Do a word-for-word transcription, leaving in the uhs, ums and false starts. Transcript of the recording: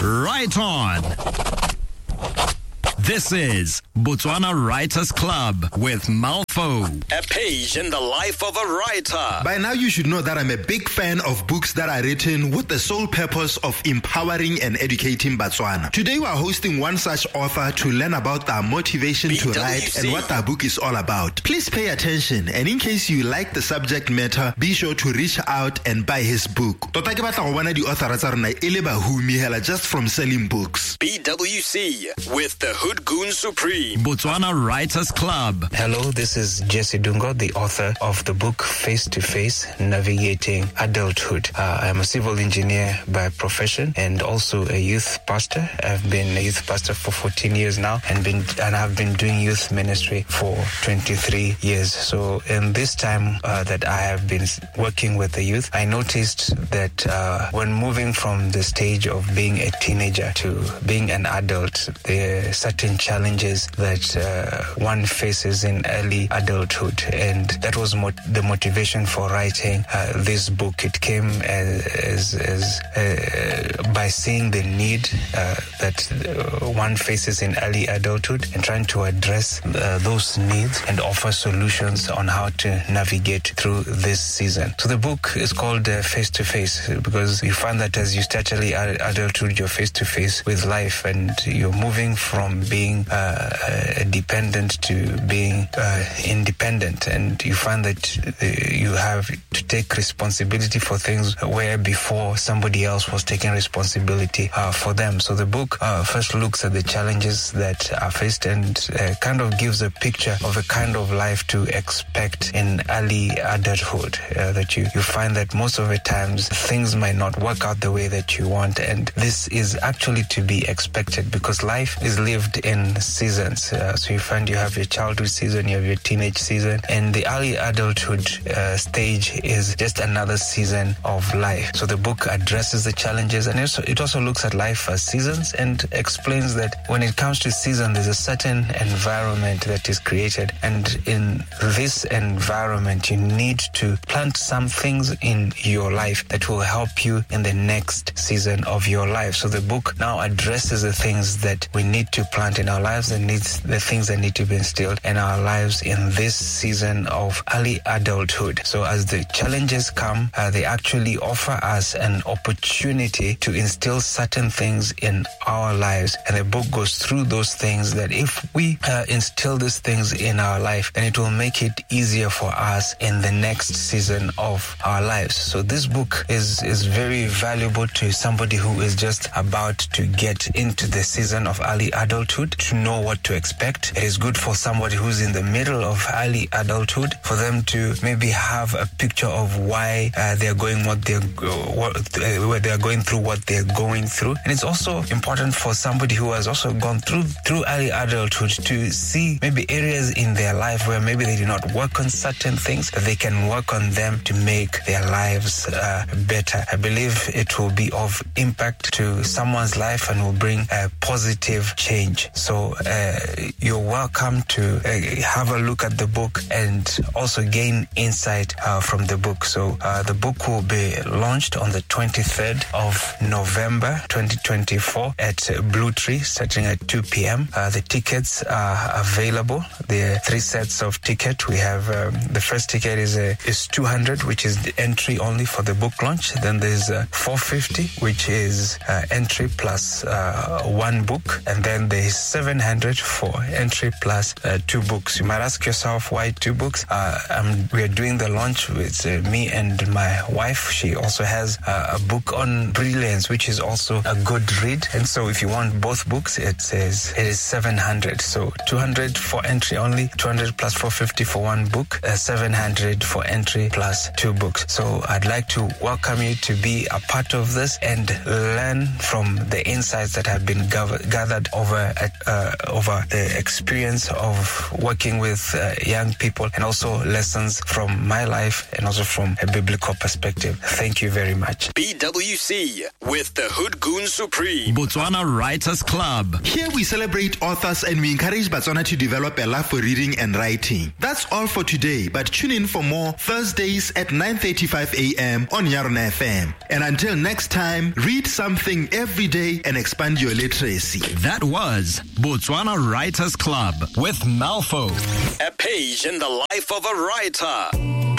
Right on. This is Botswana Writers Club with Malfo, a page in the life of a writer. By now you should know that I'm a big fan of books that are written with the sole purpose of empowering and educating Botswana. Today we are hosting one such author to learn about their motivation B to W C. write and what their book is all about. Please pay attention, and in case you like the subject matter, be sure to reach out and buy his book. Tota ke batla go bona di author tsa rona e le bahumi hela just from selling books. B W C with the Hood Goon Supreme. Botswana Writers Club. Hello, this is Jesse Dungo, the author of the book Face to Face, Navigating Adulthood. Uh, I'm a civil engineer by profession and also a youth pastor. I've been a youth pastor for fourteen years now and been and I've been doing youth ministry for twenty-three years. So in this time uh, that I have been working with the youth, I noticed that uh, when moving from the stage of being a teenager to being an adult, there are certain challenges that uh, one faces in early adulthood, and that was mo- the motivation for writing uh, this book. It came as, as, as uh, by seeing the need uh, that uh, one faces in early adulthood and trying to address uh, those needs and offer solutions on how to navigate through this season. So the book is called uh, Face to Face because you find that as you start early adulthood, you're face to face with life and you're moving from being uh, uh, dependent to being uh, independent, and you find that uh, you have to take responsibility for things where before somebody else was taking responsibility uh, for them. So the book uh, first looks at the challenges that are faced and uh, kind of gives a picture of a kind of life to expect in early adulthood, uh, that you, you find that most of the times things might not work out the way that you want, and this is actually to be expected because life is lived in seasons. Uh, so you find you have your childhood season, you have your teenage season, and the early adulthood uh, stage is just another season of life. So the book addresses the challenges, and also, it also looks at life as seasons and explains that when it comes to season, there's a certain environment that is created, and in this environment, you need to plant some things in your life that will help you in the next season of your life. So the book now addresses the things that we need to plant in our lives and needs the things that need to be instilled in our lives in this season of early adulthood. So as the challenges come, uh, they actually offer us an opportunity to instill certain things in our lives. And the book goes through those things that if we uh, instill these things in our life, then it will make it easier for us in the next season of our lives. So this book is, is very valuable to somebody who is just about to get into the season of early adulthood, to know what to expect. It is good for somebody who's in the middle of early adulthood, for them to maybe have a picture of why uh, they're going what they're what, uh, where they're going through what they're going through. And it's also important for somebody who has also gone through through early adulthood to see maybe areas in their life where maybe they did not work on certain things, that they can work on them to make their lives uh, better. I believe it will be of impact to someone's life and will bring a positive change. So uh, you're welcome to uh, have a look at the book and also gain insight uh, from the book. So uh, the book will be launched on the twenty-third of November twenty twenty-four at Blue Tree, starting at two p.m. Uh, the tickets are available. There are three sets of ticket. We have um, the first ticket is uh, is two hundred, which is the entry only for the book launch. Then there's uh, four fifty, which is uh, entry plus uh, one book, and then there's seven hundred for entry plus uh, two books. You might ask yourself why two books. Uh, um, we are doing the launch with uh, me and my wife. She also has uh, a book on brilliance, which is also a good read. And so if you want both books, it says it is seven hundred. So two hundred for entry only, two hundred plus four fifty for one book, uh, seven hundred for entry plus two books. So I'd like to welcome you to be a part of this and learn from the insights that have been gathered over a back uh, over the experience of working with uh, young people, and also lessons from my life and also from a biblical perspective. Thank you very much. B W C with the Hood Goon Supreme, Botswana Writers Club. Here we celebrate authors and we encourage Botswana to develop a love for reading and writing. That's all for today, but tune in for more Thursdays at nine thirty-five a.m. on Yarona F M. And until next time, read something every day and expand your literacy. That was Botswana Writers Club with Malfo, a page in the life of a writer.